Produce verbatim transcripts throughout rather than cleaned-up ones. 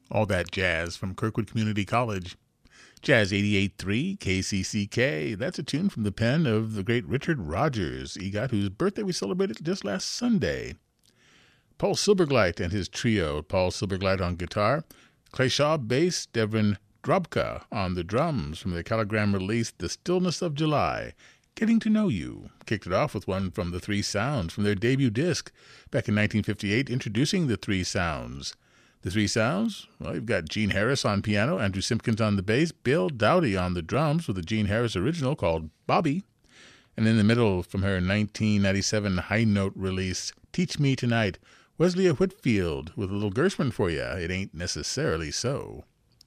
All that jazz from Kirkwood Community College. Jazz eighty-eight point three K C C K. That's a tune from the pen of the great Richard Rogers, EGOT, whose birthday we celebrated just last Sunday. Paul Silbergleit and his trio. Paul Silbergleit on guitar, Clay Shaw bass, Devin Drobka on the drums from the Caligram release The Stillness of July. Getting to Know You. Kicked it off with one from the Three Sounds from their debut disc back in nineteen fifty-eight, introducing the Three Sounds. The Three Sounds, well, you've got Gene Harris on piano, Andrew Simpkins on the bass, Bill Dowdy on the drums with a Gene Harris original called Bobby. And in the middle, from her nineteen ninety-seven High Note release, Teach Me Tonight, Wesley Whitfield with a little Gershwin for you. It ain't necessarily so.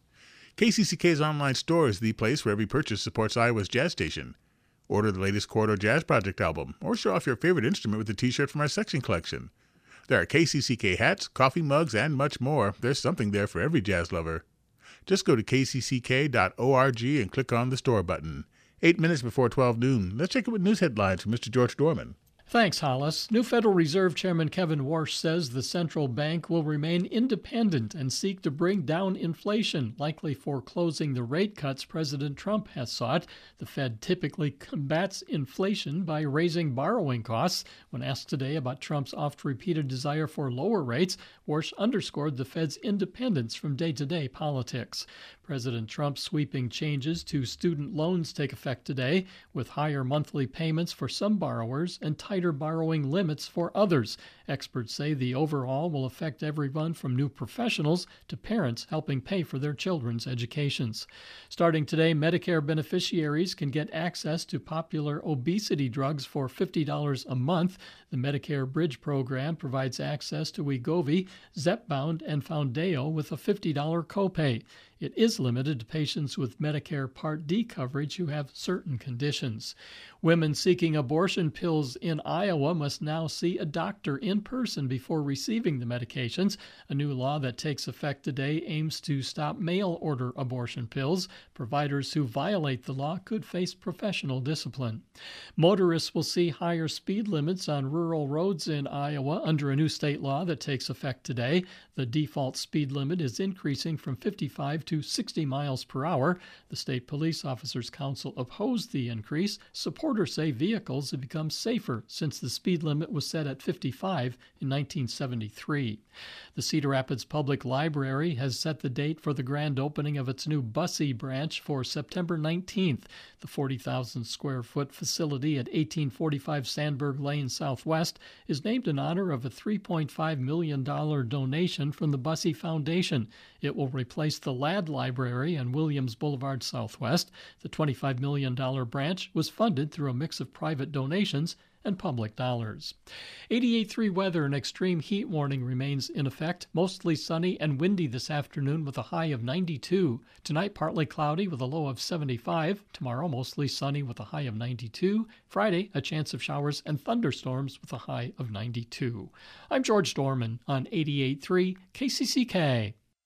K C C K's online store is the place where every purchase supports Iowa's jazz station. Order the latest Corridor Jazz Project album, or show off your favorite instrument with a t-shirt from our section collection. There are K C C K hats, coffee mugs, and much more. There's something there for every jazz lover. Just go to k c c k dot org and click on the store button. Eight minutes before twelve noon, let's check it with news headlines from Mister George Dorman. Thanks, Hollis. New Federal Reserve Chairman Kevin Warsh says the central bank will remain independent and seek to bring down inflation, likely foreclosing the rate cuts President Trump has sought. The Fed typically combats inflation by raising borrowing costs. When asked today about Trump's oft-repeated desire for lower rates, Warsh underscored the Fed's independence from day-to-day politics. President Trump's sweeping changes to student loans take effect today, with higher monthly payments for some borrowers and tighter borrowing limits for others. Experts say the overhaul will affect everyone from new professionals to parents helping pay for their children's educations. Starting today, Medicare beneficiaries can get access to popular obesity drugs for fifty dollars a month. The Medicare Bridge program provides access to Wegovy, Zepbound, and Foundayo with a fifty dollars copay. It is limited to patients with Medicare Part D coverage who have certain conditions. Women seeking abortion pills in Iowa must now see a doctor in person before receiving the medications. A new law that takes effect today aims to stop mail-order abortion pills. Providers who violate the law could face professional discipline. Motorists will see higher speed limits on rural roads in Iowa under a new state law that takes effect today. The default speed limit is increasing from fifty-five to sixty miles per hour. The State Police Officers Council opposed the increase. Supporters say vehicles have become safer since the speed limit was set at fifty-five in nineteen seventy-three. The Cedar Rapids Public Library has set the date for the grand opening of its new Bussey branch for September nineteenth. The forty thousand square foot facility at eighteen forty-five Sandberg Lane Southwest is named in honor of a three point five million dollars donation from the Bussey Foundation. It will replace the Ladd Library on Williams Boulevard Southwest. The twenty-five million dollars branch was funded through a mix of private donations and public dollars. eighty-eight point three weather, an extreme heat warning remains in effect. Mostly sunny and windy this afternoon with a high of ninety-two. Tonight, partly cloudy with a low of seventy-five. Tomorrow, mostly sunny with a high of ninety-two. Friday, a chance of showers and thunderstorms with a high of ninety-two. I'm George Dorman on eighty-eight point three K C C K.